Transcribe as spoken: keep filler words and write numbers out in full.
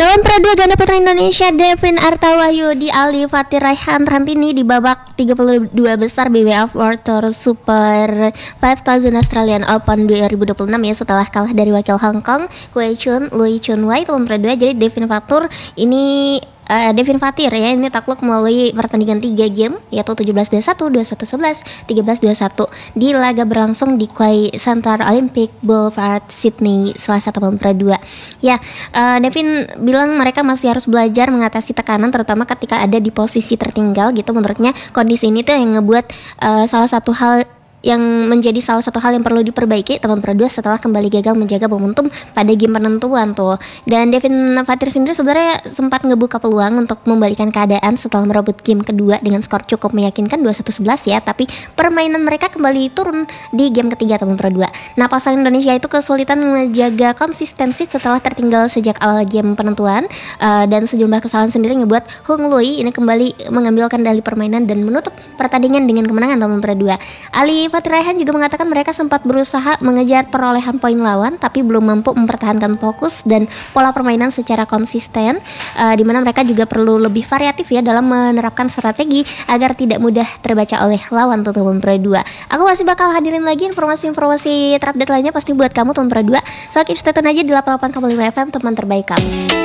Dalam Pro dua ganda putra Indonesia, Devin Artawahyu di Ali Fatih Raihan terhenti di babak tiga puluh dua besar B W F World Tour Super lima ribu Australian Open dua ribu dua puluh enam ya, setelah kalah dari wakil Hong Kong Kue Chun Lui Chun Wai dalam Pro dua. Jadi Devin Fatur ini Uh, Devin Fatir ya ini takluk melalui pertandingan tiga game, yaitu tujuh belas dua puluh satu, dua puluh satu sebelas, tiga belas dua puluh satu di laga berlangsung di Quay Center Olympic Boulevard Sydney Selasa tahun Pro dua. Ya, uh, Devin bilang mereka masih harus belajar mengatasi tekanan, terutama ketika ada di posisi tertinggal gitu. Menurutnya kondisi ini tuh yang ngebuat uh, salah satu hal yang menjadi salah satu hal yang perlu diperbaiki teman Pro dua setelah kembali gagal menjaga momentum pada game penentuan tuh. Dan Devin Fatir sendiri sebenarnya sempat ngebuka peluang untuk membalikan keadaan setelah merebut game kedua dengan skor cukup meyakinkan dua puluh satu sebelas ya, tapi permainan mereka kembali turun di game ketiga teman Pro dua. Nah, pasangan Indonesia itu kesulitan menjaga konsistensi setelah tertinggal sejak awal game penentuan, uh, dan sejumlah kesalahan sendiri ngebuat Hung Lui ini kembali mengambil kendali permainan dan menutup pertandingan dengan kemenangan teman Pro dua. Ali Fatih Raihan juga mengatakan mereka sempat berusaha mengejar perolehan poin lawan tapi belum mampu mempertahankan fokus dan pola permainan secara konsisten, uh, di mana mereka juga perlu lebih variatif ya dalam menerapkan strategi agar tidak mudah terbaca oleh lawan tuh teman Pro dua. Aku masih bakal hadirin lagi informasi-informasi terupdate lainnya pasti buat kamu teman Pro dua. So keep stay tune aja di delapan puluh delapan koma lima F M, teman terbaik kamu.